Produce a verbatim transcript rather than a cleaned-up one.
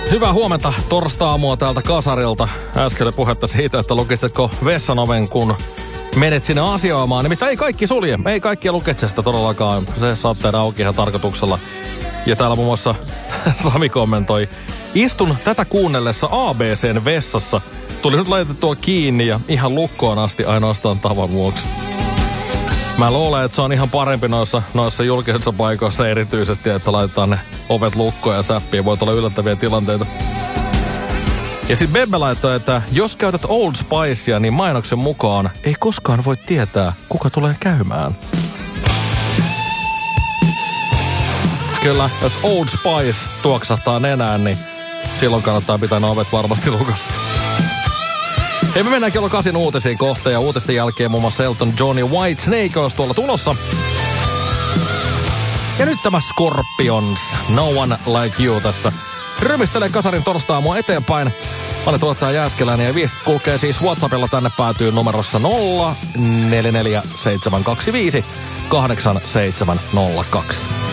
Hyvää huomenta torstai-aamua täältä kasarilta. Äsken oli puhetta siitä, että lukisitko vessan oven, kun menet sinne asioimaan. Nimittäin ei kaikki sulje. Ei kaikkia lukitse sitä todellakaan. Se saat tehdä auki ihan tarkoituksella. Ja täällä muun muassa Sami kommentoi. Istun tätä kuunnellessa A B C:n vessassa. Tuli nyt laitettua kiinni ja ihan lukkoon asti ainoastaan tavan vuoksi. Mä luulen, että se on ihan parempi noissa, noissa julkisissa paikoissa erityisesti, että laitetaan ne ovet lukkoon ja säppiin. Voi olla yllättäviä tilanteita. Ja sit Bebbe laittoi, että jos käytät Old Spicea, niin mainoksen mukaan ei koskaan voi tietää, kuka tulee käymään. Kyllä, jos Old Spice tuoksahtaa nenään, niin silloin kannattaa pitää ne ovet varmasti lukossa. Hei, me mennään kello kasin uutisiin kohta ja uutisten jälkeen muun muassa Elton Johnny White Snake olisi tuolla tulossa. Ja nyt tämä Scorpions, No One Like You tässä. Rymistelee kasarin torstai-aamua eteenpäin. Mä olen tuottaja Jääskeläinen ja viestit kulkee siis WhatsAppilla tänne päätyy numerossa nolla neljä neljä seitsemän kaksi viisi kahdeksan seitsemän nolla kaksi.